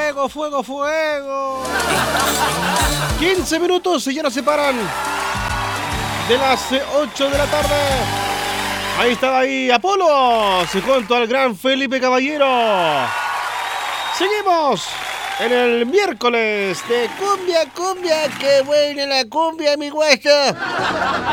fuego, fuego, fuego. 15 minutos y ya nos separan de las 8 de la tarde. Ahí está ahí Apolo, junto al gran Felipe Caballero. Seguimos en el miércoles de cumbia, cumbia. Qué buena la cumbia, mi guacho.